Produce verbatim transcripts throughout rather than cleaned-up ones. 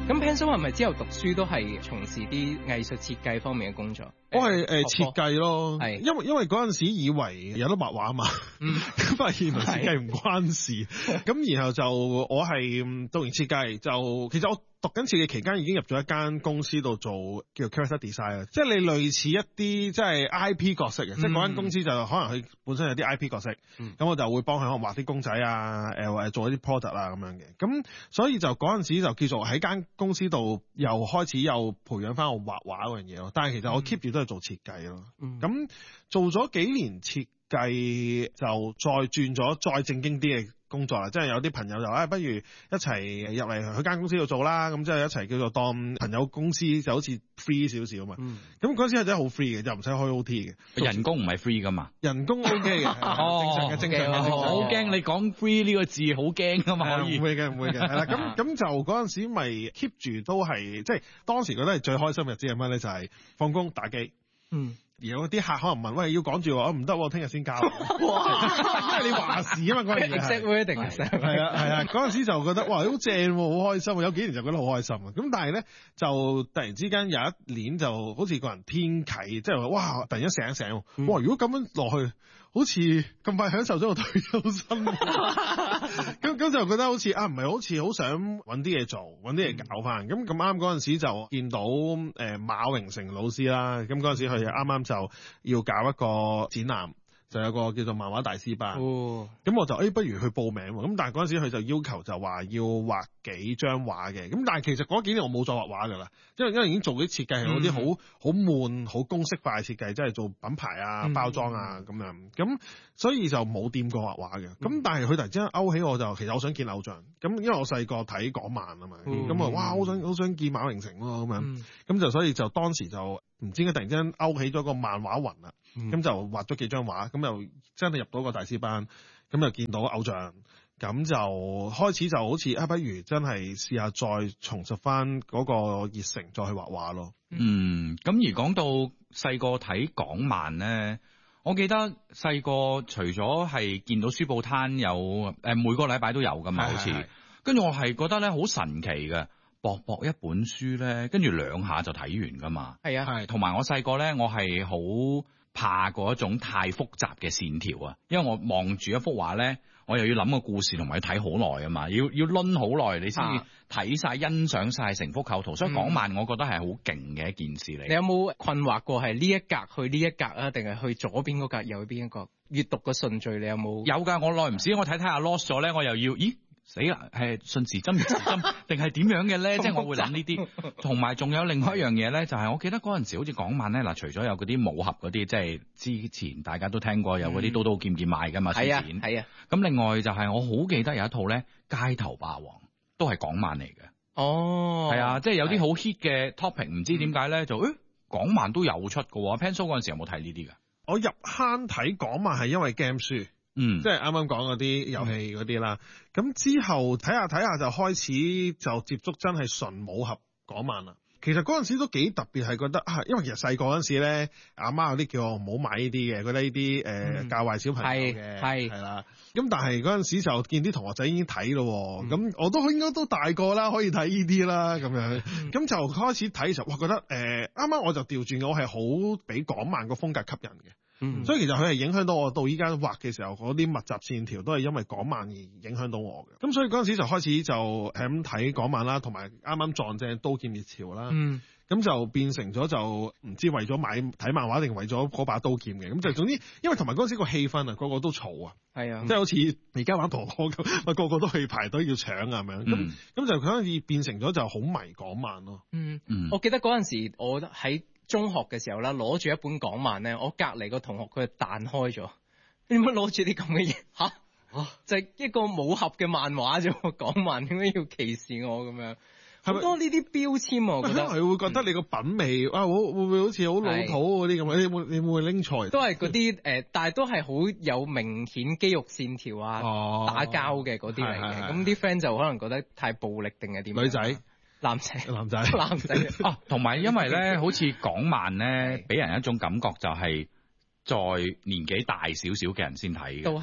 咁 Pencil 係咪之後讀書都係從事啲藝術設計方面嘅工作？ 我係誒設計咯， 係因為因為嗰陣時以為有得畫畫嘛，咁發現原來設計唔關事，咁然後就我係讀完設計就其實我讀緊設計期間已經入咗一間公司度做叫做 character design 啊，即係你類似一啲即係 I P 角色嘅，即係嗰間公司就可能佢本身有啲 I P 角色，咁、嗯、我就會幫佢可能畫啲公仔啊，誒或者做一啲 product 啊咁樣嘅，咁所以就嗰陣時就叫做喺間公司度又開始又培養翻我畫畫嗰樣嘢咯，但係其實我 keep 住都係做設計咯，咁、嗯、做咗幾年設計就再轉咗再正經啲嘅工作啦，即係有啲朋友就誒、哎，不如一齊入嚟去間公司度做啦，咁即係一齊叫做當朋友公司，就好似 free 少少啊嘛。咁嗰陣時係真係好 free 嘅，就唔使開 O T 嘅。 人工唔係 free 噶嘛？ 人工 OK 嘅，正常嘅，正常嘅。 我好驚你講 free 呢個字，好驚噶嘛？可以唔會嘅，唔會嘅。係啦，咁咁就嗰陣時咪 keep 住都係，即係當時覺得係最開心嘅日子係乜咧？就係、是、放工打機。嗯。而有啲客可能問，喂，要趕住，我唔得，我聽日先交。哇！即係你話事啊嘛，嗰樣嘢。 exactly 一定係。 係啊係啊，嗰陣時就覺得哇，好正，好開心。有幾年就覺得好開心啊。咁但係咧，就突然之間有一年就好似個人天啟，即係話哇，突然間醒一醒，嗯、哇！如果咁樣落去，好似咁快享受咗個退休生活。咁咁就覺得好似啊，唔係好似好想揾啲嘢做，揾啲嘢搞翻。咁咁啱嗰陣時就見到誒、呃、馬榮成老師啦。咁嗰陣時佢啱啱就要搞一個展覽，就有個叫做漫畫大師班。哦，咁我就誒、欸，不如去報名。咁但係嗰陣時佢就要求就話要畫幾張畫嘅。咁但係其實嗰幾年我冇再畫畫噶啦，因為因為已經做啲設計係嗰啲好好悶、好公式化嘅設計，即係做品牌啊、包裝啊咁、嗯、樣。咁所以就冇掂過畫畫嘅。咁、嗯、但係佢突然之間勾起我就，其實我想見偶像。咁因為我細個睇港漫啊嘛，咁、嗯、啊哇，好想好想見馬榮成咯咁樣。咁、嗯、就所以就當時就。唔知點解突然之間勾起咗個漫畫魂啦，咁、嗯、就畫咗幾張畫，咁又真係入到個大師班，咁又見到偶像，咁就開始就好似啊，不如真係試下再重拾翻嗰個熱誠，再去畫畫咯。 嗯，咁而講到細個睇港漫咧，我記得細個除咗係見到書報攤有誒每個禮拜都有噶嘛，好似，跟住我係覺得咧好神奇嘅。薄薄一本書咧，跟住兩下就睇完噶嘛。係啊，係。同埋我細個咧，我係好怕嗰一種太複雜嘅線條啊，因為我望住一幅畫咧，我又要諗個故事，同埋要睇好耐啊嘛，要要掄好耐，你先至睇晒、欣賞晒成幅構圖。所以港漫我覺得係好勁嘅一件事嚟。你有冇困惑過係呢一格去呢一格啊，定係去左邊嗰格右邊一個？閱讀嘅順序你有冇？有㗎，我耐唔時我睇睇下 lost 咗咧，我又要咦？死啦！係順時針、逆時針定係點樣嘅咧？即係我會諗呢啲，同埋仲有另外一樣嘢咧，就係、是、我記得嗰陣時好似港漫咧，嗱，除咗有嗰啲武俠嗰啲，即係之前大家都聽過有嗰啲刀刀劍劍賣噶嘛，係啊係啊。咁另外就係我好記得有一套咧《街頭霸王》，都係港漫嚟嘅。哦，係啊，即係有啲好 hit 嘅 topic，唔知點解咧就誒、欸、港漫都有出嘅喎。Pencil 嗰陣時有冇睇呢啲㗎？我入坑睇港漫係因為 game 書。嗯，即係啱啱講嗰啲遊戲嗰啲啦，咁、嗯、之後睇下睇下就開始就接觸真係純武俠港漫啦。其實嗰陣時都幾特別，係覺得啊，因為其實細個嗰陣時咧，阿媽有啲叫我唔好買呢啲嘅，覺得呢啲誒教壞小朋友嘅，係係啦。咁但係嗰陣時就見啲同學仔已經睇咯，咁、嗯、我都應該都大個啦，可以睇呢啲啦，咁樣，咁、嗯、就開始睇嘅時候，哇，覺得誒啱啱我就調轉，我係好俾港漫個風格吸引嘅。嗯，所以其實佢係影響到我到依家畫嘅時候，嗰啲密集線條都係因為港漫而影響到我嘅。咁所以嗰陣時就開始就係咁睇港漫啦，同埋啱啱撞正刀劍熱潮啦。嗯，咁就變成咗就唔知為咗買睇漫畫定為咗嗰把刀劍嘅。咁就總之，因為同埋嗰陣時個氣氛啊，個個都嘈啊。係啊，即係好似而家玩陀螺咁，個個都去排隊要搶啊咁樣。咁咁、嗯、就佢可以變成咗就好迷港漫咯。嗯嗯，我記得嗰陣時我喺中學嘅時候啦，攞住一本港漫咧，我隔離個同學佢彈開咗，點解攞住啲咁嘅嘢？吓、啊，就係、是、一個武俠嘅漫畫啫，港漫點解要歧視我咁樣？好多呢啲標籤，我覺得係會覺得你個品味、嗯、啊，會會唔會好似好老土嗰啲咁？你會你會拎錯？都係嗰啲誒，但係都係好有明顯肌肉線條啊，哦、打交嘅嗰啲嚟嘅。咁啲 friend 就可能覺得太暴力定係點？女仔。男仔，男仔，男仔啊！同埋因為咧，好似港漫咧，俾人一種感覺就係在年紀大少少嘅人先睇嘅，都係。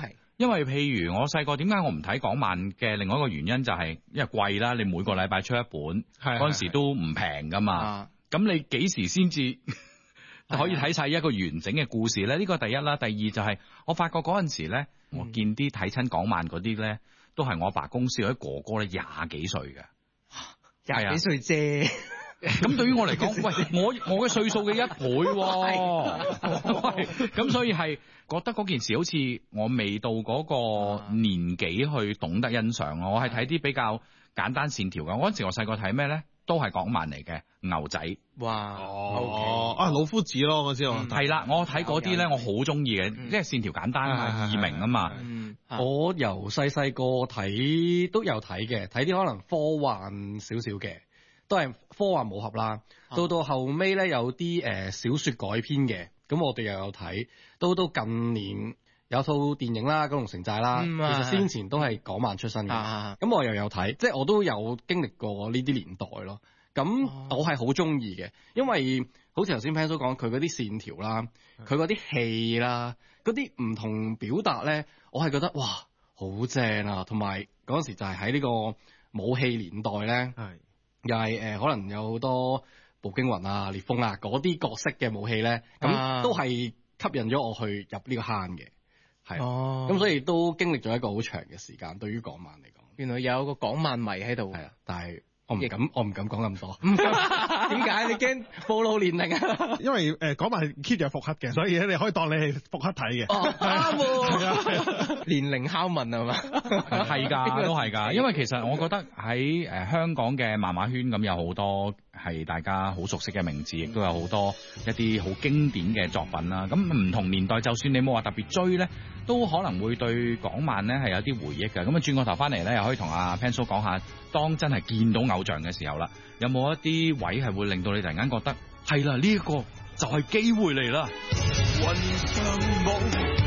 因為譬如我細個點解我唔睇港漫嘅另外一個原因就係因為貴啦，你每個禮拜出一本，嗰陣時都唔平噶嘛。咁你幾時先至可以睇晒一個完整嘅故事咧？呢個第一啦，第二就係我發覺嗰陣時咧，我見啲睇親港漫嗰啲咧，都係我阿爸公司嗰啲哥哥咧，廿幾歲嘅， 廿幾歲啫。 咁對於我嚟講，喂，我我嘅歲數嘅一倍喎，咁所以係覺得嗰件事好似我未到嗰個年紀去懂得欣賞咯。我係睇啲比較簡單線條嘅。我嗰陣時我細個睇咩咧，都係港漫嚟嘅牛仔。 哇， 哦，啊老夫子咯，我知道。 係啦，我睇嗰啲咧，我好中意嘅，因為線條簡單啊，易明啊嘛。 我由細細個睇都有睇嘅，睇啲可能科幻少少嘅。都係科幻武俠啦，到到後尾咧有啲誒、呃、小説改編嘅，咁我哋又有睇。到到近年有套電影啦，《九龍城寨》啦，嗯、其實先前都係港漫出身嘅，咁、啊、我又有睇，即係我都有經歷過呢啲年代咯。咁我係好中意嘅，因為好似頭先 Pan 所講，佢嗰啲線條啦，佢嗰啲戲啦，嗰啲唔同表達咧，我係覺得哇好正啊！同埋嗰陣時就係喺呢個武器年代咧。又係誒、呃，可能有好多步驚雲啊、烈風啊嗰啲角色嘅武器咧，咁、啊、都係吸引咗我去入呢個坑嘅，係，咁、哦、所以都經歷咗一個好長嘅時間。對於港漫嚟講， 原來有個港漫迷喺度， 係啊，但係我唔敢，我唔敢講咁多。 點解？你驚暴露年齡啊？ 因為誒港漫 keep 住復刻嘅，所以咧你可以當你係復刻睇嘅。 哦，啱喎。年齡拷問係嘛？ 係㗎，都係㗎。因為其實我覺得喺誒香港嘅漫畫圈咁有好多係大家好熟悉嘅名字，亦都有好多一啲好經典嘅作品啦。咁唔同年代，就算你冇話特別追咧，都可能會對港漫咧係有啲回憶嘅。咁啊轉個頭翻嚟咧，又可以同阿 Pan 叔講下，當真係見到偶像嘅時候啦，有冇一啲位係會令到你突然間覺得係啦，呢一個就係機會嚟啦。雲上舞